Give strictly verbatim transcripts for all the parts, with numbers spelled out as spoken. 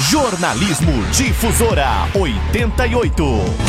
Jornalismo Difusora oitenta e oito.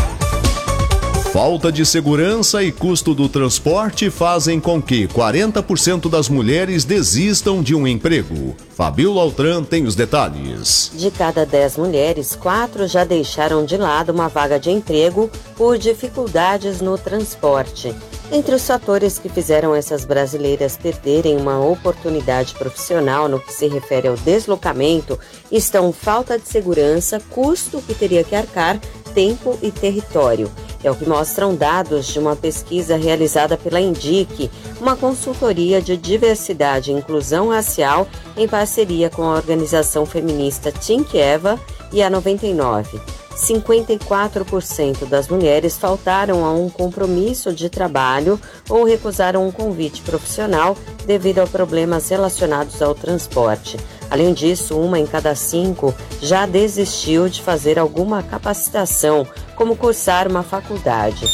Falta de segurança e custo do transporte fazem com que quarenta por cento das mulheres desistam de um emprego. Fabíola Altran tem os detalhes. De cada dez mulheres, quatro já deixaram de lado uma vaga de emprego por dificuldades no transporte. Entre os fatores que fizeram essas brasileiras perderem uma oportunidade profissional no que se refere ao deslocamento estão falta de segurança, custo que teria que arcar, tempo e território. É o que mostram dados de uma pesquisa realizada pela Indique, uma consultoria de diversidade e inclusão racial em parceria com a organização feminista Think Eva e a noventa e nove. cinquenta e quatro por cento das mulheres faltaram a um compromisso de trabalho ou recusaram um convite profissional devido a problemas relacionados ao transporte. Além disso, uma em cada cinco já desistiu de fazer alguma capacitação, como cursar uma faculdade.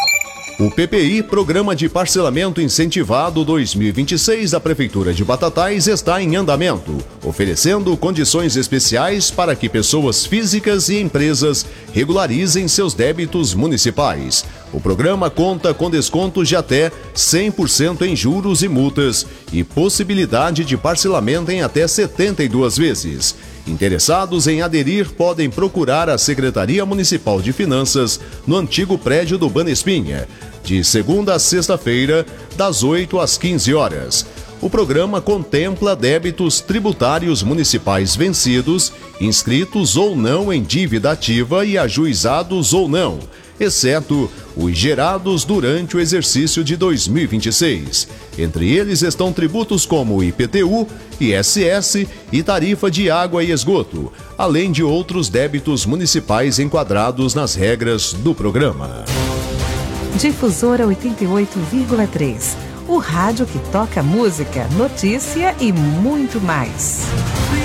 O P P I, Programa de Parcelamento Incentivado dois mil e vinte e seis da Prefeitura de Batatais, está em andamento, oferecendo condições especiais para que pessoas físicas e empresas regularizem seus débitos municipais. O programa conta com descontos de até cem por cento em juros e multas e possibilidade de parcelamento em até setenta e duas vezes. Interessados em aderir podem procurar a Secretaria Municipal de Finanças no antigo prédio do Banespinha, de segunda a sexta-feira, das oito às quinze horas. O programa contempla débitos tributários municipais vencidos, inscritos ou não em dívida ativa e ajuizados ou não, exceto os gerados durante o exercício de dois mil e vinte e seis. Entre eles estão tributos como I P T U, I S S e tarifa de água e esgoto, além de outros débitos municipais enquadrados nas regras do programa. Difusora oitenta e oito vírgula três, o rádio que toca música, notícia e muito mais.